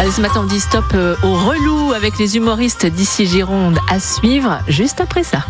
Allez, ce matin on dit stop au relou avec les humoristes d'ici Gironde à suivre juste après ça.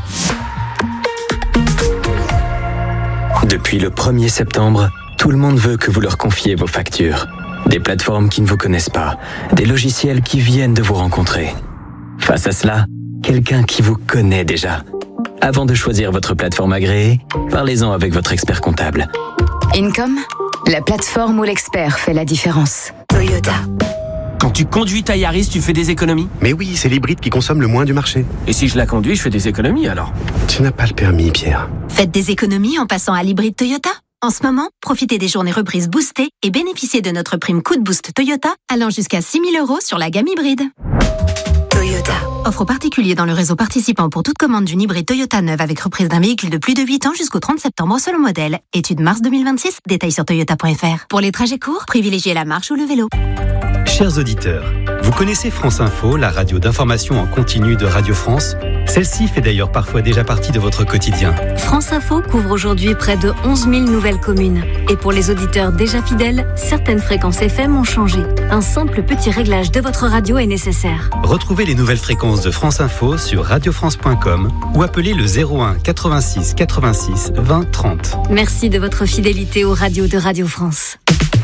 Depuis le 1er septembre, tout le monde veut que vous leur confiez vos factures. Des plateformes qui ne vous connaissent pas, des logiciels qui viennent de vous rencontrer. Face à cela, quelqu'un qui vous connaît déjà. Avant de choisir votre plateforme agréée, parlez-en avec votre expert comptable. Income, la plateforme où l'expert fait la différence. Toyota. Quand tu conduis ta Yaris, tu fais des économies ? Mais oui, c'est l'hybride qui consomme le moins du marché. Et si je la conduis, je fais des économies alors ? Tu n'as pas le permis, Pierre. Faites des économies en passant à l'hybride Toyota. En ce moment, profitez des journées reprises boostées et bénéficiez de notre prime Coup de Boost Toyota allant jusqu'à 6 000 € sur la gamme hybride. Toyota. Offre aux particuliers dans le réseau participant pour toute commande d'une hybride Toyota neuve avec reprise d'un véhicule de plus de 8 ans jusqu'au 30 septembre selon modèle. Étude mars 2026, détails sur toyota.fr. Pour les trajets courts, privilégiez la marche ou le vélo. Chers auditeurs, vous connaissez France Info, la radio d'information en continu de Radio France ? Celle-ci fait d'ailleurs parfois déjà partie de votre quotidien. France Info couvre aujourd'hui près de 11 000 nouvelles communes. Et pour les auditeurs déjà fidèles, certaines fréquences FM ont changé. Un simple petit réglage de votre radio est nécessaire. Retrouvez les nouvelles fréquences de France Info sur radiofrance.com ou appelez le 01 86 86 20 30. Merci de votre fidélité aux radios de Radio France.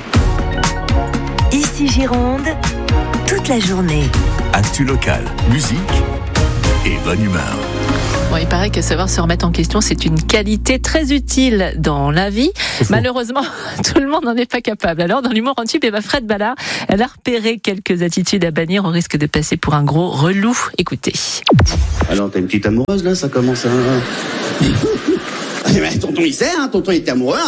Ici Gironde, toute la journée. Actu locale, musique et bonne humeur. Bon, il paraît que savoir se remettre en question, c'est une qualité très utile dans la vie. Malheureusement, tout le monde n'en est pas capable. Alors, dans l'humour en tube, Fred Ballard, elle a repéré quelques attitudes à bannir au risque de passer pour un gros relou. Écoutez. Alors, t'as une petite amoureuse, là, ça commence à... Tonton, il sait, hein, tonton, il était amoureux.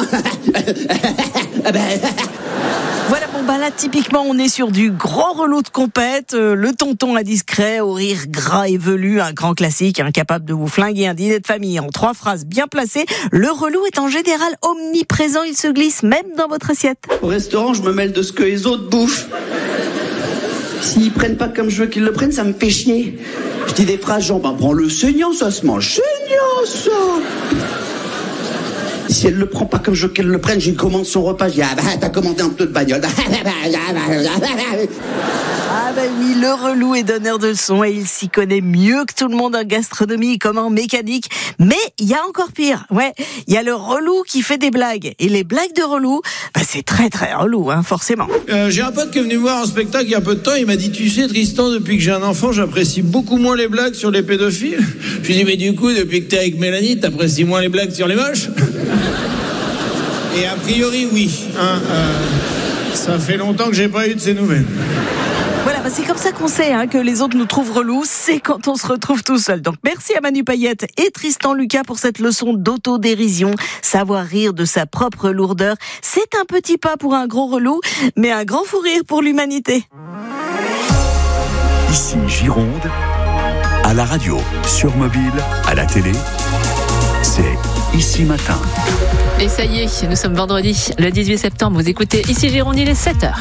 Voilà, bon bah là typiquement on est sur du gros relou de compète, le tonton indiscret au rire gras et velu, un grand classique, incapable de vous flinguer un dîner de famille en 3 phrases bien placées. Le relou est en général omniprésent, il se glisse même dans votre assiette. Au restaurant, je me mêle de ce que les autres bouffent. S'ils prennent pas comme je veux qu'ils le prennent, ça me fait chier. Je dis des phrases genre, bah prends le saignant, ça se mange saignant, ça. Si elle le prend pas comme je veux qu'elle le prenne, j'ai commandé son repas, je dis, ah bah t'as commandé un peu de bagnole. Ah bah oui, le relou est donneur de leçons et il s'y connaît mieux que tout le monde en gastronomie comme en mécanique. Mais il y a encore pire, ouais, il y a le relou qui fait des blagues. Et les blagues de relou, bah c'est très très relou, hein, forcément. J'ai un pote qui est venu me voir en spectacle il y a peu de temps, il m'a dit, tu sais Tristan, depuis que j'ai un enfant, j'apprécie beaucoup moins les blagues sur les pédophiles. Je lui ai dit, mais du coup, depuis que t'es avec Mélanie, t'apprécies moins les blagues sur les moches ? Et a priori, oui. Ça fait longtemps que j'ai pas eu de ces nouvelles. Voilà, bah c'est comme ça qu'on sait que les autres nous trouvent relous, c'est quand on se retrouve tout seul. Donc merci à Manu Payette et Tristan Lucas pour cette leçon d'autodérision. Savoir rire de sa propre lourdeur, c'est un petit pas pour un gros relou, mais un grand fou rire pour l'humanité. Ici Gironde, à la radio, sur mobile, à la télé, c'est Ici Matin. Et ça y est, nous sommes vendredi, le 18 septembre. Vous écoutez Ici Gironde, il est 7h.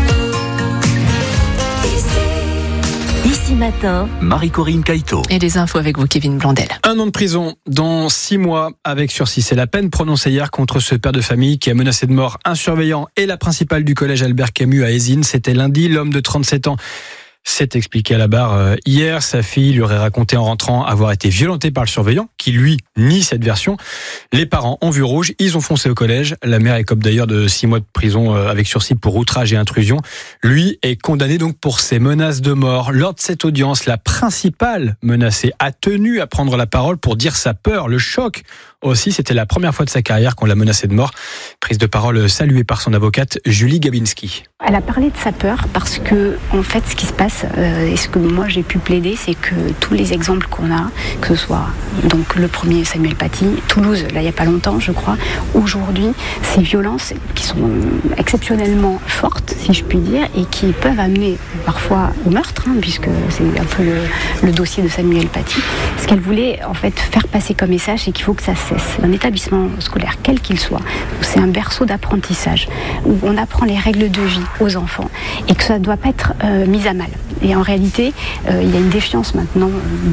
Ici Matin, Marie-Corinne Caïto. Et les infos avec vous, Kevin Blondel. 1 an de prison dans 6 mois avec sursis. C'est la peine prononcée hier contre ce père de famille qui a menacé de mort un surveillant et la principale du collège Albert Camus à Ézines. C'était lundi. L'homme de 37 ans s'est expliqué à la barre hier. Sa fille lui aurait raconté en rentrant avoir été violentée par le surveillant, qui lui nie cette version. Les parents ont vu rouge, ils ont foncé au collège. La mère écope d'ailleurs de 6 mois de prison avec sursis pour outrage et intrusion. Lui est condamné donc pour ses menaces de mort. Lors de cette audience, la principale menacée a tenu à prendre la parole pour dire sa peur, le choc. Aussi, c'était la première fois de sa carrière qu'on l'a menacée de mort. Prise de parole saluée par son avocate Julie Gabinski. Elle a parlé de sa peur parce que, en fait, ce qui se passe, et ce que moi j'ai pu plaider, c'est que tous les exemples qu'on a, que ce soit donc le premier Samuel Paty, Toulouse, là il n'y a pas longtemps, je crois, aujourd'hui, ces violences qui sont exceptionnellement fortes, si je puis dire, et qui peuvent amener parfois au meurtre, puisque c'est un peu le dossier de Samuel Paty. Ce qu'elle voulait en fait faire passer comme message, c'est qu'il faut que ça cesse. Un établissement scolaire, quel qu'il soit, c'est un berceau d'apprentissage où on apprend les règles de vie aux enfants et que ça ne doit pas être mis à mal. Et en réalité, il y a une défiance maintenant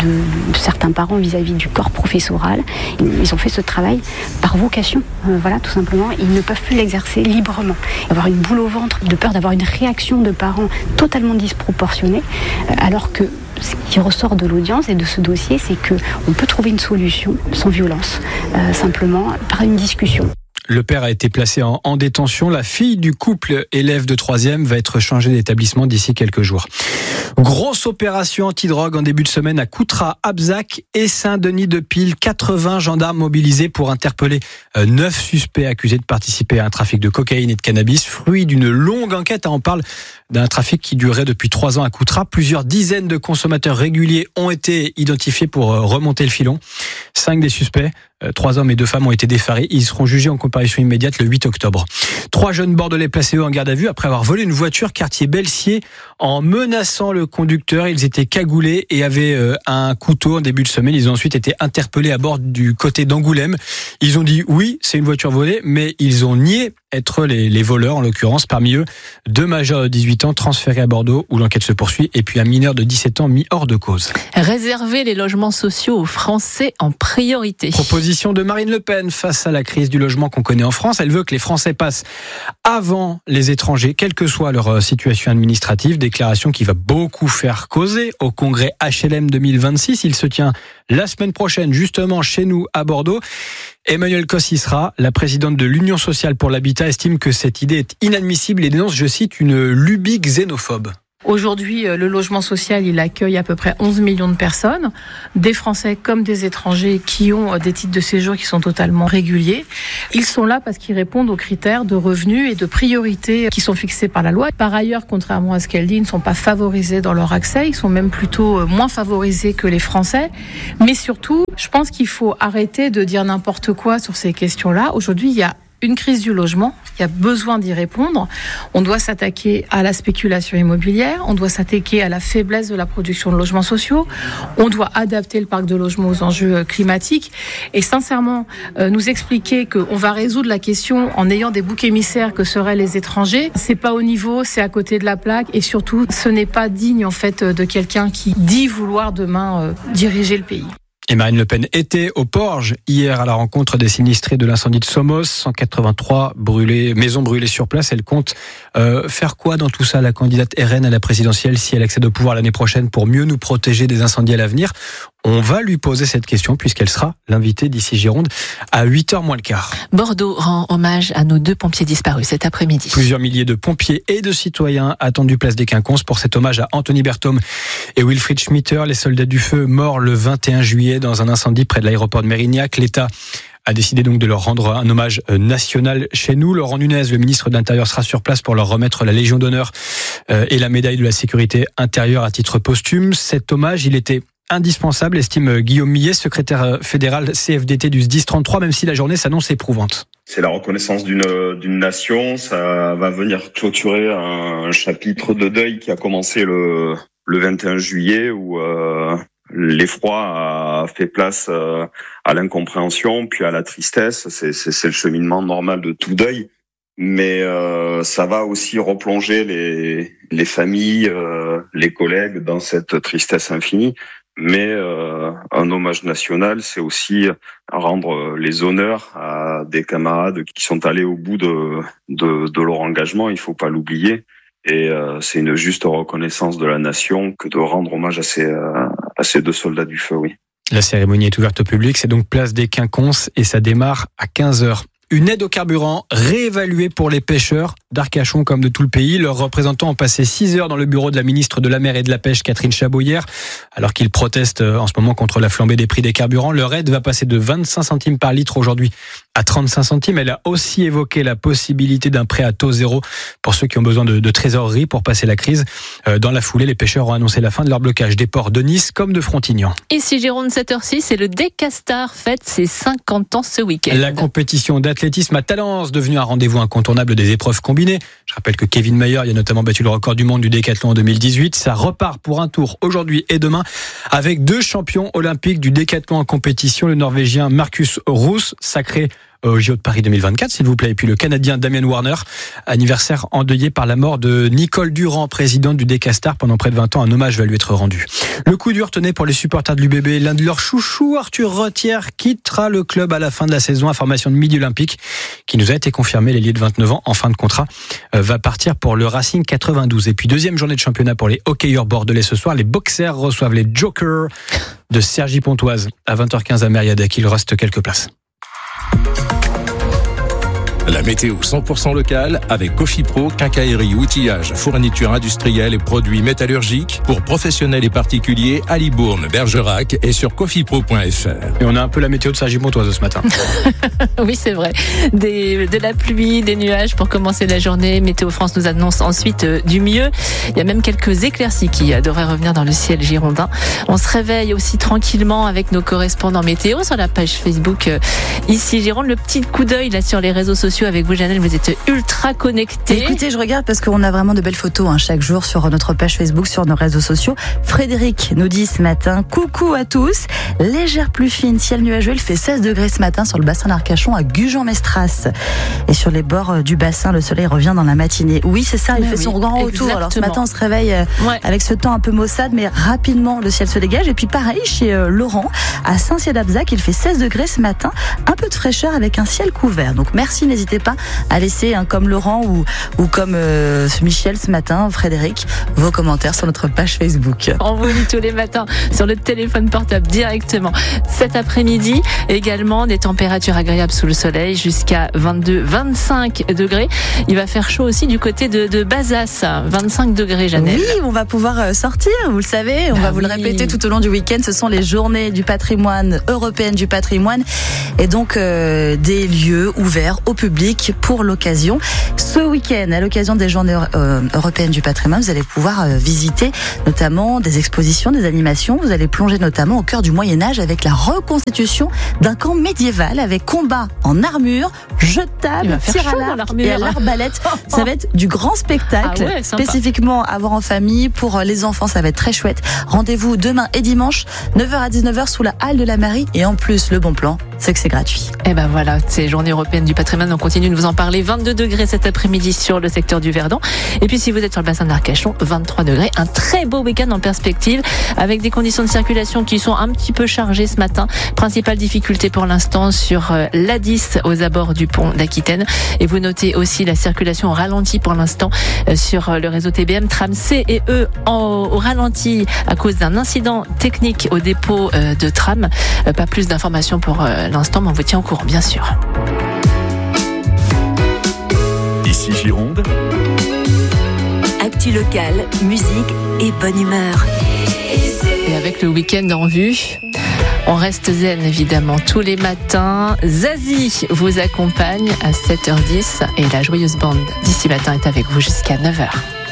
de certains parents vis-à-vis du corps professoral. Ils ont fait ce travail par vocation, voilà, tout simplement. Ils ne peuvent plus l'exercer librement. Avoir une boule au ventre, de peur d'avoir une réaction de parents totalement disproportionnée, alors que ce qui ressort de l'audience et de ce dossier, c'est qu'on peut trouver une solution sans violence, simplement par une discussion. Le père a été placé en détention. La fille du couple élève de 3e va être changée d'établissement d'ici quelques jours. Grosse opération anti-drogue en début de semaine à Coutras, Abzac et Saint-Denis-de-Pile. 80 gendarmes mobilisés pour interpeller 9 suspects accusés de participer à un trafic de cocaïne et de cannabis. Fruit d'une longue enquête, on parle d'un trafic qui durait depuis 3 ans à Coutras. Plusieurs dizaines de consommateurs réguliers ont été identifiés pour remonter le filon. 5 des suspects, 3 hommes et 2 femmes, ont été défarés. Ils seront jugés en comparution immédiate le 8 octobre. 3 jeunes bordelais placés en garde à vue après avoir volé une voiture quartier Belsier en menaçant le conducteur. Ils étaient cagoulés et avaient un couteau en début de semaine. Ils ont ensuite été interpellés à bord du côté d'Angoulême. Ils ont dit oui, c'est une voiture volée, mais ils ont nié être les voleurs, en l'occurrence. Parmi eux, 2 majeurs de 18 ans transférés à Bordeaux où l'enquête se poursuit, et puis un mineur de 17 ans mis hors de cause. Réserver les logements sociaux aux Français en priorité. Proposition de Marine Le Pen face à la crise du logement qu'on connaît en France. Elle veut que les Français passent avant les étrangers, quelle que soit leur situation administrative. Déclaration qui va beaucoup faire causer au congrès HLM 2026. Il se tient la semaine prochaine, justement chez nous à Bordeaux. Emmanuelle Cossisra, la présidente de l'Union sociale pour l'habitat, estime que cette idée est inadmissible et dénonce, je cite, une lubie xénophobe. Aujourd'hui, le logement social, il accueille à peu près 11 millions de personnes, des Français comme des étrangers qui ont des titres de séjour qui sont totalement réguliers. Ils sont là parce qu'ils répondent aux critères de revenus et de priorité qui sont fixés par la loi. Par ailleurs, contrairement à ce qu'elle dit, ils ne sont pas favorisés dans leur accès, ils sont même plutôt moins favorisés que les Français. Mais surtout, je pense qu'il faut arrêter de dire n'importe quoi sur ces questions-là. Aujourd'hui, il y a une crise du logement, il y a besoin d'y répondre. On doit s'attaquer à la spéculation immobilière, on doit s'attaquer à la faiblesse de la production de logements sociaux, on doit adapter le parc de logements aux enjeux climatiques et sincèrement nous expliquer qu'on va résoudre la question en ayant des boucs émissaires que seraient les étrangers, c'est pas au niveau, c'est à côté de la plaque et surtout ce n'est pas digne en fait de quelqu'un qui dit vouloir demain diriger le pays. Et Marine Le Pen était au Porge hier à la rencontre des sinistrés de l'incendie de Somos, 183 maisons brûlées sur place. Elle compte faire quoi dans tout ça, la candidate RN à la présidentielle, si elle accède au pouvoir l'année prochaine, pour mieux nous protéger des incendies à l'avenir? On va lui poser cette question puisqu'elle sera l'invitée d'ici Gironde à 8h moins le quart. Bordeaux rend hommage à nos 2 pompiers disparus cet après-midi. Plusieurs milliers de pompiers et de citoyens attendus place des Quinconces pour cet hommage à Anthony Berthaume et Wilfried Schmitter, les soldats du feu morts le 21 juillet dans un incendie près de l'aéroport de Mérignac. L'État a décidé donc de leur rendre un hommage national chez nous. Laurent Nunez, le ministre de l'Intérieur, sera sur place pour leur remettre la Légion d'honneur et la médaille de la sécurité intérieure à titre posthume. Cet hommage, il était indispensable, estime Guillaume Millet, secrétaire fédéral CFDT du SDIS 33, même si la journée s'annonce éprouvante. C'est la reconnaissance d'une nation, ça va venir clôturer un chapitre de deuil qui a commencé le 21 juillet où l'effroi a fait place à l'incompréhension, puis à la tristesse. C'est le cheminement normal de tout deuil. Mais ça va aussi replonger les familles, les collègues dans cette tristesse infinie. Mais un hommage national, c'est aussi rendre les honneurs à des camarades qui sont allés au bout de leur engagement. Il faut pas l'oublier. Et c'est une juste reconnaissance de la nation que de rendre hommage à ces 2 soldats du feu, oui. La cérémonie est ouverte au public, c'est donc place des Quinconces et ça démarre à 15h. Une aide au carburant réévaluée pour les pêcheurs d'Arcachon comme de tout le pays. Leurs représentants ont passé 6 heures dans le bureau de la ministre de la Mer et de la Pêche, Catherine Chabot, hier, alors qu'ils protestent en ce moment contre la flambée des prix des carburants. Leur aide va passer de 25 centimes par litre aujourd'hui à 35 centimes. Elle a aussi évoqué la possibilité d'un prêt à taux zéro pour ceux qui ont besoin de trésorerie pour passer la crise. Dans la foulée, les pêcheurs ont annoncé la fin de leur blocage des ports de Nice comme de Frontignan. Ici Gironde, 7h06, et le Decastar fête ses 50 ans ce week-end. La compétition d'athlétisme à Talence, devenue un rendez-vous incontournable des épreuves combinées. Je rappelle que Kevin Mayer, il a notamment battu le record du monde du décathlon en 2018. Ça repart pour un tour aujourd'hui et demain avec 2 champions olympiques du décathlon en compétition. Le Norvégien Marcus Roos, sacré au JO de Paris 2024, s'il vous plaît. Et puis le Canadien Damien Warner, anniversaire endeuillé par la mort de Nicole Durand, présidente du Decastar. Pendant près de 20 ans, un hommage va lui être rendu. Le coup dur tenait pour les supporters de l'UBB. L'un de leurs chouchous, Arthur Rottière, quittera le club à la fin de la saison. Information de Midi Olympique qui nous a été confirmée. L'ailier de 29 ans, en fin de contrat, va partir pour le Racing 92. Et puis deuxième journée de championnat pour les hockeyeurs bordelais ce soir. Les Boxers reçoivent les Jokers de Cergy-Pontoise à 20h15 à Mériadeck. Il reste quelques places. La météo 100% locale avec Cofipro, quincaillerie, outillage, fourniture industrielle et produits métallurgiques pour professionnels et particuliers à Libourne, Bergerac et sur cofipro.fr. Et on a un peu la météo de Cergy-Pontoise ce matin. Oui, c'est vrai. De la pluie, des nuages pour commencer la journée. Météo France nous annonce ensuite du mieux. Il y a même quelques éclaircies qui devraient revenir dans le ciel girondin. On se réveille aussi tranquillement avec nos correspondants météo sur la page Facebook ici Gironde. Le petit coup d'œil là sur les réseaux sociaux avec vous, Janelle, vous êtes ultra connectés. Écoutez, je regarde parce qu'on a vraiment de belles photos chaque jour sur notre page Facebook, sur nos réseaux sociaux. Frédéric nous dit ce matin, coucou à tous, légère pluie fine, ciel nuageux, il fait 16 degrés ce matin sur le bassin d'Arcachon à Gujan-Mestras. Et sur les bords du bassin, le soleil revient dans la matinée. Oui, c'est ça, il fait son grand retour. Exactement. Alors ce matin, on se réveille avec ce temps un peu maussade, mais rapidement, le ciel se dégage. Et puis pareil, chez Laurent, à Saint-Ciel-d'Abzac, il fait 16 degrés ce matin, un peu de fraîcheur avec un ciel couvert. Donc merci, n'hésitez pas à laisser, comme Laurent ou comme Michel ce matin, Frédéric, vos commentaires sur notre page Facebook. On vous lit tous les matins sur le téléphone portable directement. Cet après-midi, également des températures agréables sous le soleil jusqu'à 22-25 degrés. Il va faire chaud aussi du côté de Bazas, 25 degrés, Janelle. Oui, on va pouvoir sortir, vous le savez, on va vous le répéter tout au long du week-end. Ce sont les journées du patrimoine, européennes du patrimoine, et donc des lieux ouverts au public pour l'occasion. Ce week-end, à l'occasion des journées européennes du patrimoine, vous allez pouvoir visiter notamment des expositions, des animations. Vous allez plonger notamment au cœur du Moyen-Âge avec la reconstitution d'un camp médiéval avec combat en armure, jeu de table, tir à l'arc et à l'arbalète. Ça va être du grand spectacle, spécifiquement à voir en famille. Pour les enfants, ça va être très chouette. Rendez-vous demain et dimanche, 9h à 19h sous la halle de la mairie. Et en plus, le bon plan, c'est que c'est gratuit. Et ben voilà, ces journées européennes du patrimoine, on continue de vous en parler. 22 degrés cet après-midi sur le secteur du Verdon. Et puis si vous êtes sur le bassin d'Arcachon, 23 degrés. Un très beau week-end en perspective avec des conditions de circulation qui sont un petit peu chargées ce matin. Principale difficulté pour l'instant sur l'A10 aux abords du pont d'Aquitaine. Et vous notez aussi la circulation ralentie pour l'instant sur le réseau TBM. Tram C et E au ralenti à cause d'un incident technique au dépôt de tram. Pas plus d'informations pour l'instant, mais on vous tient au courant, bien sûr. Ici Gironde. Actu locale, musique et bonne humeur. Et avec le week-end en vue, on reste zen évidemment tous les matins. Zazie vous accompagne à 7h10 et la joyeuse bande d'ici matin est avec vous jusqu'à 9h.